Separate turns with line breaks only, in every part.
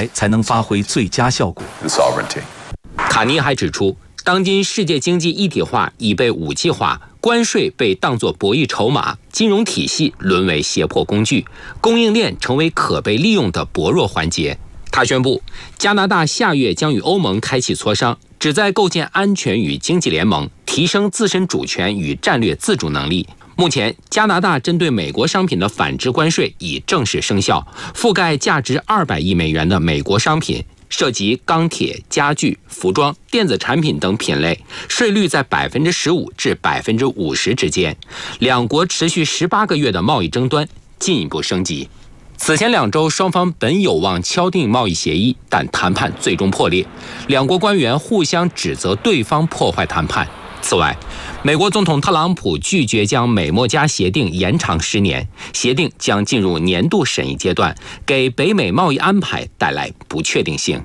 来才能发挥最佳效果。
卡尼还指出，当今世界经济一体化已被武器化，关税被当作博弈筹码，金融体系沦为胁迫工具，供应链成为可被利用的薄弱环节。他宣布，加拿大下月将与欧盟开启磋商，旨在构建安全与经济联盟，提升自身主权与战略自主能力。目前，加拿大针对美国商品的反制关税已正式生效，覆盖价值200亿美元的美国商品，涉及钢铁、家具、服装、电子产品等品类，税率在15%至50%之间。两国持续18个月的贸易争端进一步升级。此前2周，双方本有望敲定贸易协议，但谈判最终破裂。两国官员互相指责对方破坏谈判。此外，美国总统特朗普拒绝将美墨加协定延长10年，协定将进入年度审议阶段，给北美贸易安排带来不确定性。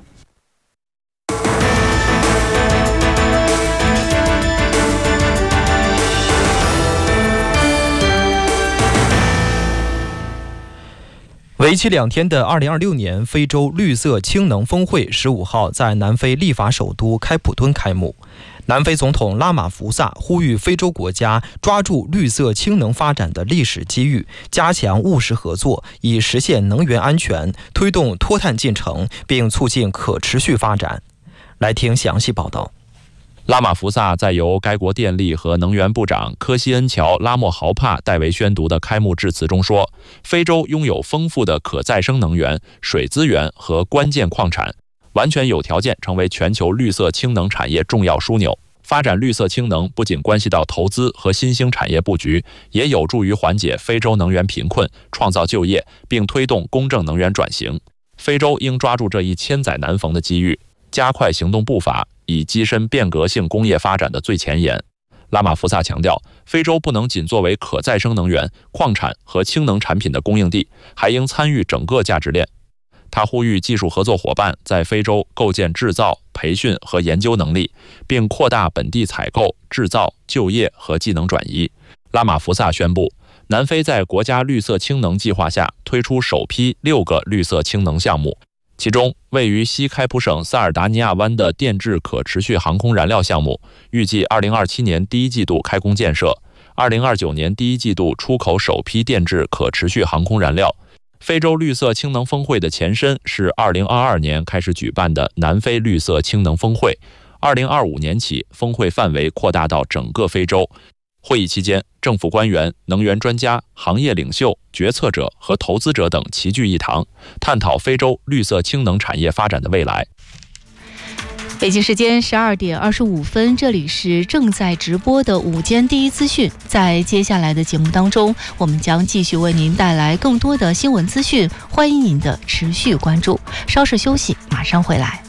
为期2天的2026年非洲绿色氢能峰会15号在南非立法首都开普敦开幕。南非总统拉马福萨呼吁非洲国家抓住绿色氢能发展的历史机遇，加强务实合作，以实现能源安全，推动脱碳进程，并促进可持续发展。来听详细报道。
拉马福萨在由该国电力和能源部长科西恩乔·拉莫豪帕代为宣读的开幕致辞中说，非洲拥有丰富的可再生能源、水资源和关键矿产，完全有条件成为全球绿色氢能产业重要枢纽。发展绿色氢能不仅关系到投资和新兴产业布局，也有助于缓解非洲能源贫困，创造就业，并推动公正能源转型。非洲应抓住这一千载难逢的机遇，加快行动步伐，以跻身变革性工业发展的最前沿。拉马福萨强调，非洲不能仅作为可再生能源、矿产和氢能产品的供应地，还应参与整个价值链。他呼吁技术合作伙伴在非洲构建制造、培训和研究能力，并扩大本地采购、制造、就业和技能转移。拉马福萨宣布，南非在国家绿色氢能计划下推出首批6个绿色氢能项目，其中位于西开普省萨尔达尼亚湾的电制可持续航空燃料项目，预计2027年第1季度开工建设，2029年第1季度出口首批电制可持续航空燃料。非洲绿色氢能峰会的前身是2022年开始举办的南非绿色氢能峰会，2025年起，峰会范围扩大到整个非洲。会议期间，政府官员、能源专家、行业领袖、决策者和投资者等齐聚一堂，探讨非洲绿色氢能产业发展的未来。
北京时间12点25分，这里是正在直播的午间第一资讯。在接下来的节目当中，我们将继续为您带来更多的新闻资讯，欢迎您的持续关注。稍事休息，马上回来。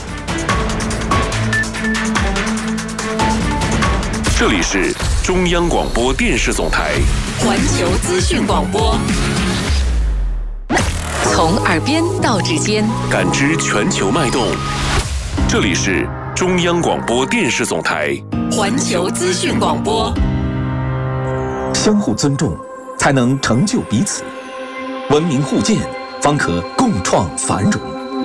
这里是中央广播电视总台
环球资讯广播，从耳边到指尖，
感知全球脉动。这里是中央广播电视总台
环球资讯广播。
相互尊重，才能成就彼此；文明互鉴，方可共创繁荣。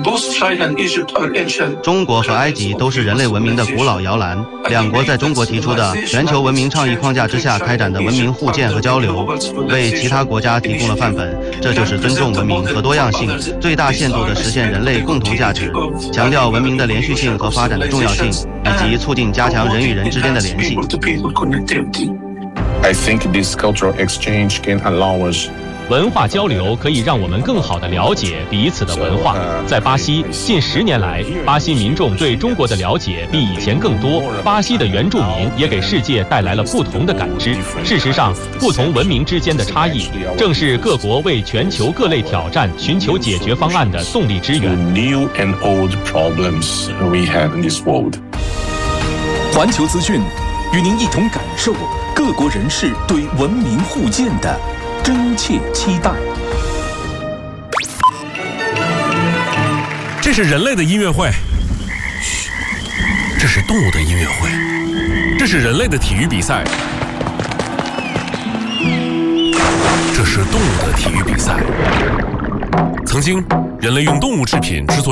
中国和埃及都是人类文明的古老摇篮，两国在中国提出的全球文明倡议框架之下开展的文明互鉴和交流，为其他国家提供了范本。这就是尊重文明和多样性，最大限度地实现人类共同价值，强调文明的连续性和发展的重要性，以及促进加强人与人之间的联系。
I think this cultural exchange can allow us
文化交流可以让我们更好地了解彼此的文化。在巴西，近10年来，巴西民众对中国的了解比以前更多。巴西的原住民也给世界带来了不同的感知。事实上，不同文明之间的差异，正是各国为全球各类挑战寻求解决方案的动力之源。
环球资讯与您一同感受各国人士对文明互鉴的真切期待。
这是人类的音乐会，嘘，这是动物的音乐会，这是人类的体育比赛，这是动物的体育比赛。曾经，人类用动物制品制作